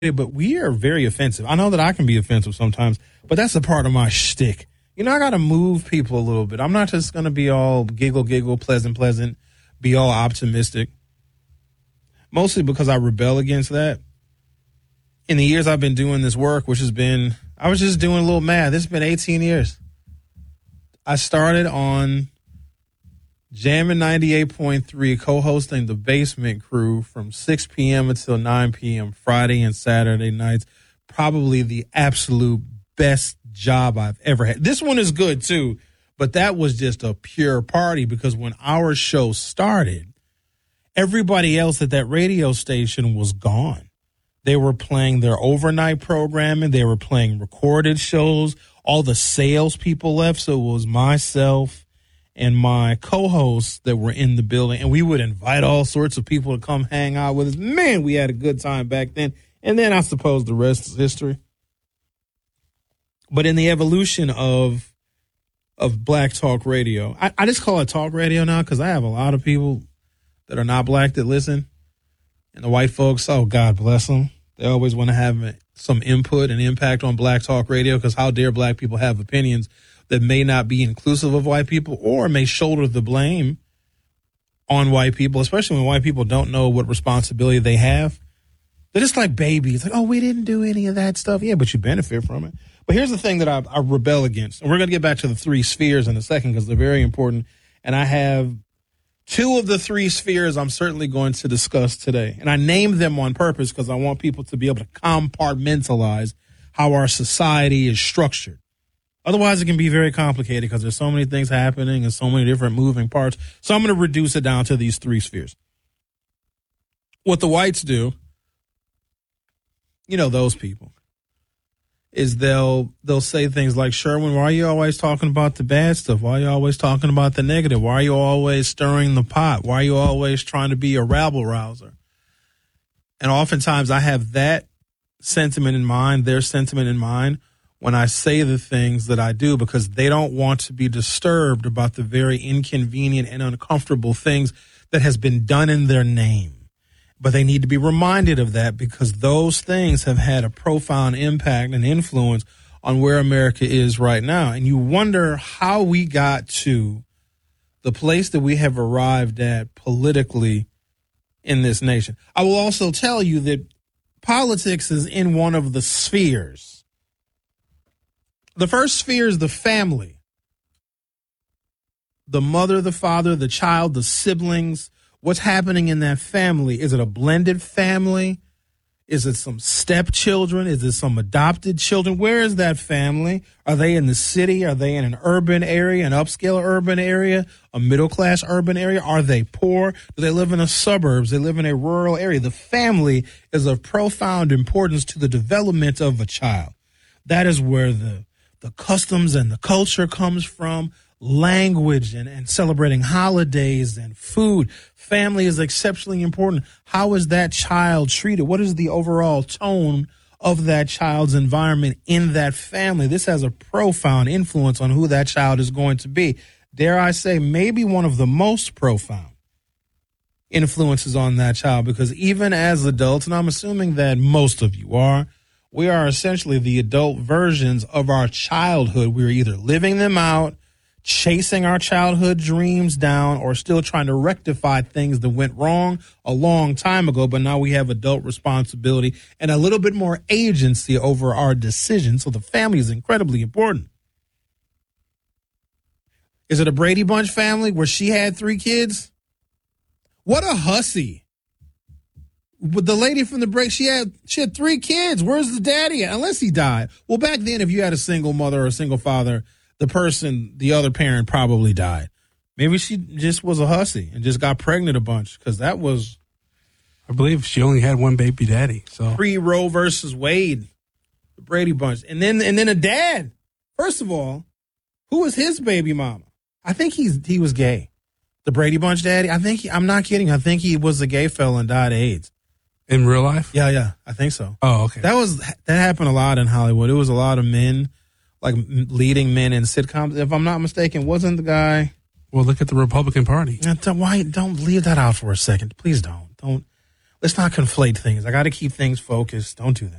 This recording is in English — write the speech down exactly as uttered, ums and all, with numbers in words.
but we are very offensive. I know that I can be offensive sometimes, but that's a part of my shtick. You know, I got to move people a little bit. I'm not just going to be all giggle, giggle, pleasant, pleasant, be all optimistic. Mostly because I rebel against that. In the years I've been doing this work, which has been, I was just doing a little math. This has been eighteen years. I started on Jammin' ninety-eight point three, co-hosting the Basement Crew from six p.m. until nine p.m. Friday and Saturday nights. Probably the absolute best job I've ever had. This one is good too, but that was just a pure party because when our show started, everybody else at that radio station was gone. They were playing their overnight programming. They were playing recorded shows. All the salespeople left, so it was myself and my co-hosts that were in the building, and we would invite all sorts of people to come hang out with us. Man, we had a good time back then. And then I suppose the rest is history. But in the evolution of of Black Talk Radio, I, I just call it talk radio now because I have a lot of people that are not black that listen. And the white folks, oh, God bless them. They always want to have some input and impact on Black Talk Radio because how dare black people have opinions that may not be inclusive of white people or may shoulder the blame on white people, especially when white people don't know what responsibility they have. They're just like babies. Like, oh, we didn't do any of that stuff. Yeah, but you benefit from it. But here's the thing that I, I rebel against. And we're going to get back to the three spheres in a second because they're very important. And I have two of the three spheres I'm certainly going to discuss today. And I named them on purpose because I want people to be able to compartmentalize how our society is structured. Otherwise, it can be very complicated because there's so many things happening and so many different moving parts. So I'm going to reduce it down to these three spheres. What the whites do, you know, those people, is they'll they'll say things like, Sherwin, why are you always talking about the bad stuff? Why are you always talking about the negative? Why are you always stirring the pot? Why are you always trying to be a rabble rouser? And oftentimes I have that sentiment in mind, their sentiment in mind, when I say the things that I do because they don't want to be disturbed about the very inconvenient and uncomfortable things that has been done in their name. But they need to be reminded of that because those things have had a profound impact and influence on where America is right now. And you wonder how we got to the place that we have arrived at politically in this nation. I will also tell you that politics is in one of the spheres. The first sphere is the family. The mother, the father, the child, the siblings. What's happening in that family? Is it a blended family? Is it some stepchildren? Is it some adopted children? Where is that family? Are they in the city? Are they in an urban area, an upscale urban area, a middle-class urban area? Are they poor? Do they live in the suburbs? Do they live in a rural area? The family is of profound importance to the development of a child. That is where the, the customs and the culture comes from. Language and, and celebrating holidays and food. Family is exceptionally important. How is that child treated? What is the overall tone of that child's environment in that family? This has a profound influence on who that child is going to be. Dare I say, maybe one of the most profound influences on that child, because even as adults, and I'm assuming that most of you are, we are essentially the adult versions of our childhood. We're either living them out, chasing our childhood dreams down, or still trying to rectify things that went wrong a long time ago, but now we have adult responsibility and a little bit more agency over our decisions. So the family is incredibly important. Is it a Brady Bunch family where she had three kids? What a hussy. But the lady from the break, she had she had three kids. Where's the daddy at? Unless he died. Well, back then, if you had a single mother or a single father, the person, the other parent probably died. Maybe she just was a hussy and just got pregnant a bunch because that was, I believe she only had one baby daddy. So pre-Roe versus Wade, the Brady Bunch. And then and then a dad. First of all, who was his baby mama? I think he's he was gay. The Brady Bunch daddy, I think, he, I'm not kidding. I think he was a gay fella and died of AIDS. In real life? Yeah, yeah, I think so. Oh, okay. That was that happened a lot in Hollywood. It was a lot of men, like leading men in sitcoms. If I'm not mistaken, wasn't the guy? Well, look at the Republican Party. Why don't leave that out for a second? Please don't. Don't. Let's not conflate things. I got to keep things focused. Don't do that.